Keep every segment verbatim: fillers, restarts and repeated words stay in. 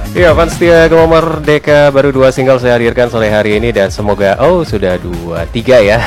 Ya, fans setia Gema Merdeka baru dua single saya hadirkan sore hari ini dan semoga oh sudah dua tiga ya.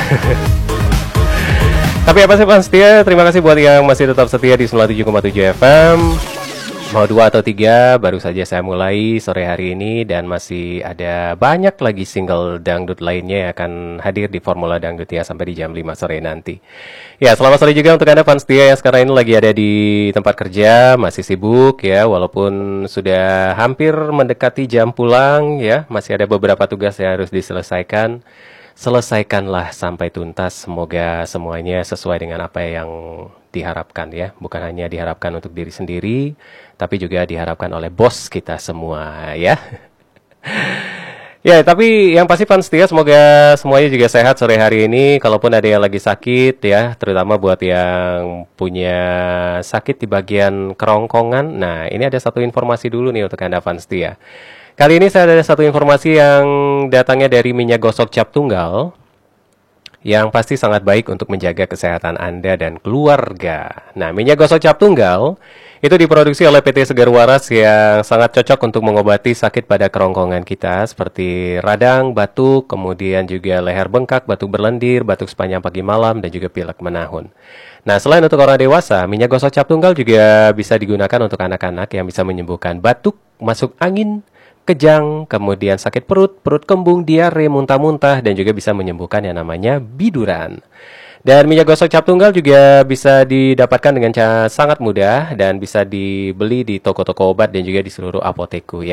Tapi apa sih fans setia? Terima kasih buat yang masih tetap setia di sembilan puluh tujuh koma tujuh F M. Mau dua atau tiga, baru saja saya mulai sore hari ini dan masih ada banyak lagi single dangdut lainnya yang akan hadir di Formula Dangdut ya sampai di jam lima sore nanti. Ya, selamat sore juga untuk Anda fans setia yang sekarang ini lagi ada di tempat kerja, masih sibuk ya, walaupun sudah hampir mendekati jam pulang ya, masih ada beberapa tugas yang harus diselesaikan. Selesaikanlah sampai tuntas, semoga semuanya sesuai dengan apa yang diharapkan ya. Bukan hanya diharapkan untuk diri sendiri, tapi juga diharapkan oleh bos kita semua ya. Ya, tapi yang pasti fans setia semoga semuanya juga sehat sore hari ini. Kalaupun ada yang lagi sakit ya, terutama buat yang punya sakit di bagian kerongkongan. Nah, ini ada satu informasi dulu nih untuk Anda fans setia. Kali ini saya ada satu informasi yang datangnya dari minyak gosok cap tunggal yang pasti sangat baik untuk menjaga kesehatan Anda dan keluarga. Nah, minyak gosok cap tunggal itu diproduksi oleh P T Segar Waras yang sangat cocok untuk mengobati sakit pada kerongkongan kita seperti radang, batuk, kemudian juga leher bengkak, batuk berlendir, batuk sepanjang pagi malam, dan juga pilek menahun. Nah, selain untuk orang dewasa, minyak gosok cap tunggal juga bisa digunakan untuk anak-anak yang bisa menyembuhkan batuk, masuk angin, kejang, kemudian sakit perut, perut kembung, diare, muntah-muntah, dan juga bisa menyembuhkan yang namanya biduran. Dan minyak gosok cap tunggal juga bisa didapatkan dengan cara sangat mudah dan bisa dibeli di toko-toko obat dan juga di seluruh apoteku ya.